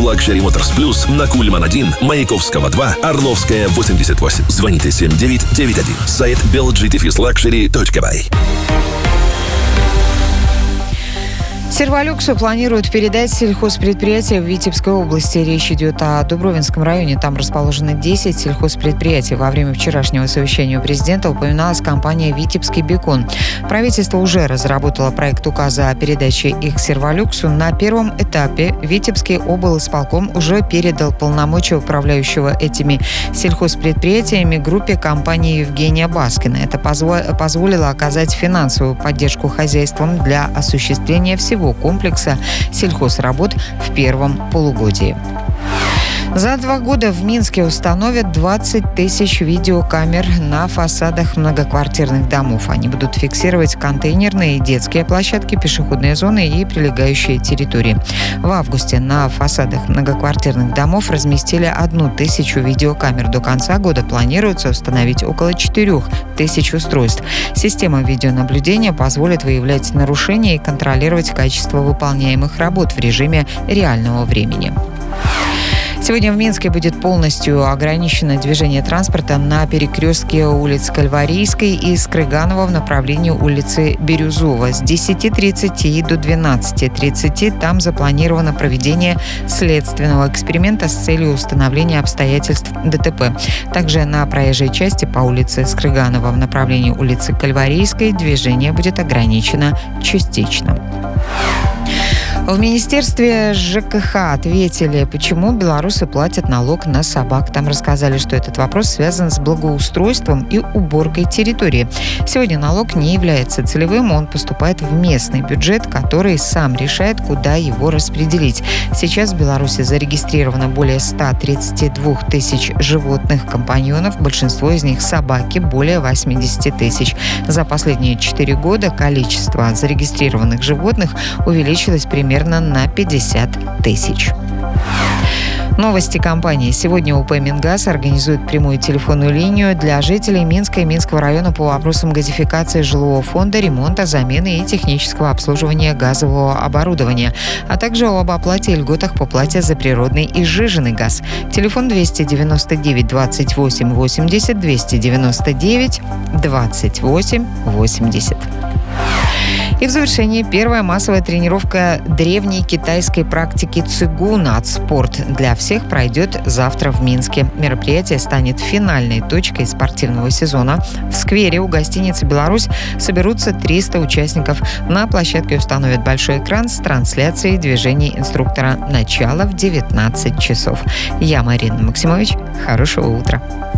Luxury Motors Plus на Кульман-1, Маяковского 2, Орловская 88. Звоните 7991. Сайт belgdefisluxury.by. Серволюксу планируют передать сельхозпредприятия в Витебской области. Речь идет о Дубровинском районе. Там расположены 10 сельхозпредприятий. Во время вчерашнего совещания у президента упоминалась компания «Витебский бекон». Правительство уже разработало проект указа о передаче их Серволюксу. На первом этапе Витебский облисполком уже передал полномочия управляющего этими сельхозпредприятиями группе компании Евгения Баскина. Это позволило оказать финансовую поддержку хозяйствам для осуществления всего комплекса сельхозработ в первом полугодии. За 2 года в Минске установят 20 тысяч видеокамер на фасадах многоквартирных домов. Они будут фиксировать контейнерные и детские площадки, пешеходные зоны и прилегающие территории. В августе на фасадах многоквартирных домов разместили 1 тысячу видеокамер. До конца года планируется установить около 4 тысяч устройств. Система видеонаблюдения позволит выявлять нарушения и контролировать качество выполняемых работ в режиме реального времени. Сегодня в Минске будет полностью ограничено движение транспорта на перекрестке улиц Кальварийской и Скрыганова в направлении улицы Бирюзова. С 10:30 до 12:30 там запланировано проведение следственного эксперимента с целью установления обстоятельств ДТП. Также на проезжей части по улице Скрыганова в направлении улицы Кальварийской движение будет ограничено частично. В Министерстве ЖКХ ответили, почему белорусы платят налог на собак. Там рассказали, что этот вопрос связан с благоустройством и уборкой территории. Сегодня налог не является целевым, он поступает в местный бюджет, который сам решает, куда его распределить. Сейчас в Беларуси зарегистрировано более 132 тысяч животных-компаньонов, большинство из них собаки, более 80 тысяч. За последние 4 года количество зарегистрированных животных увеличилось примерно на 50 тысяч. Новости компании. Сегодня УП «Мингаз» организует прямую телефонную линию для жителей Минска и Минского района по вопросам газификации жилого фонда, ремонта, замены и технического обслуживания газового оборудования, а также об оплате и льготах по плате за природный и сжиженный газ. Телефон 299 28 80 299 28 80. И в завершении первая массовая тренировка древней китайской практики цигун от спорт для всех пройдет завтра в Минске. Мероприятие станет финальной точкой спортивного сезона. В сквере у гостиницы «Беларусь» соберутся 300 участников. На площадке установят большой экран с трансляцией движений инструктора. Начало в 19 часов. Я Марина Максимович. Хорошего утра.